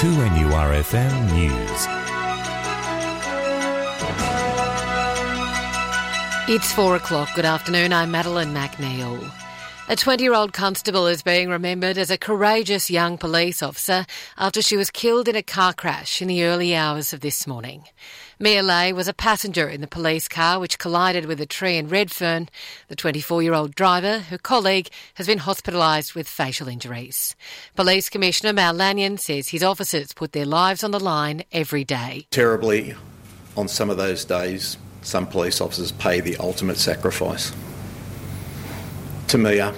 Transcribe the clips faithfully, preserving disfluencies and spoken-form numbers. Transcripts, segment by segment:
two N U R F M News. It's four o'clock. Good afternoon. I'm Madeline McNeil. A twenty-year-old constable is being remembered as a courageous young police officer after she was killed in a car crash in the early hours of this morning. Mia Lay was a passenger in the police car which collided with a tree in Redfern. The twenty-four-year-old driver, her colleague, has been hospitalised with facial injuries. Police Commissioner Mal Lanyon says his officers put their lives on the line every day. Terribly, on some of those days, some police officers pay the ultimate sacrifice. To Mia,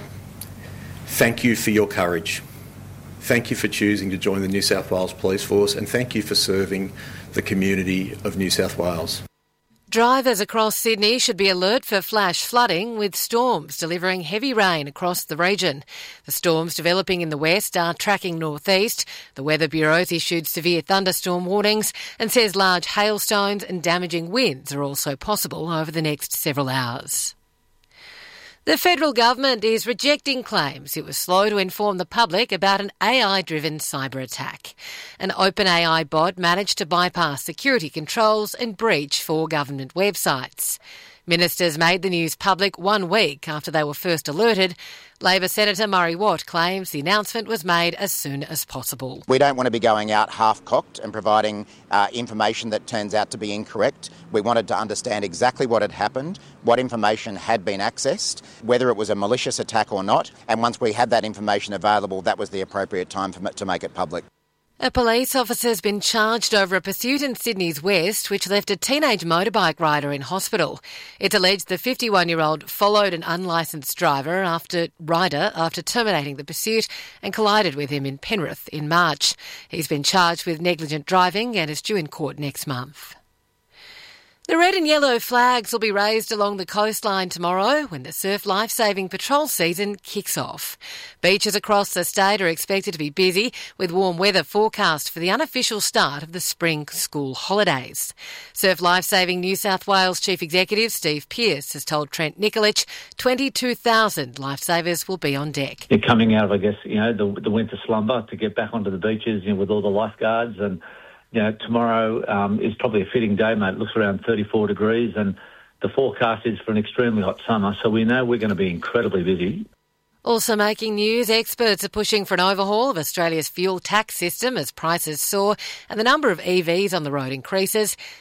thank you for your courage. Thank you for choosing to join the New South Wales Police Force, and thank you for serving the community of New South Wales. Drivers across Sydney should be alert for flash flooding, with storms delivering heavy rain across the region. The storms developing in the west are tracking northeast. The Weather Bureau has issued severe thunderstorm warnings and says large hailstones and damaging winds are also possible over the next several hours. The federal government is rejecting claims it was slow to inform the public about an A I-driven cyber attack. An OpenAI bot managed to bypass security controls and breach four government websites. Ministers made the news public one week after they were first alerted. Labor Senator Murray Watt claims the announcement was made as soon as possible. We don't want to be going out half-cocked and providing uh, information that turns out to be incorrect. We wanted to understand exactly what had happened, what information had been accessed, whether it was a malicious attack or not, and once we had that information available, that was the appropriate time for, to make it public. A police officer has been charged over a pursuit in Sydney's west which left a teenage motorbike rider in hospital. It's alleged the fifty-one-year-old followed an unlicensed driver after rider after terminating the pursuit and collided with him in Penrith in March. He's been charged with negligent driving and is due in court next month. The red and yellow flags will be raised along the coastline tomorrow when the Surf Lifesaving Patrol season kicks off. Beaches across the state are expected to be busy with warm weather forecast for the unofficial start of the spring school holidays. Surf Lifesaving New South Wales Chief Executive Steve Pearce has told Trent Nikolic twenty-two thousand lifesavers will be on deck. They're coming out of, I guess, you know, the, the winter slumber to get back onto the beaches, you know, with all the lifeguards. And You know, tomorrow um, is probably a fitting day, mate. It looks around thirty-four degrees and the forecast is for an extremely hot summer, so we know we're going to be incredibly busy. Also making news, experts are pushing for an overhaul of Australia's fuel tax system as prices soar and the number of E Vs on the road increases.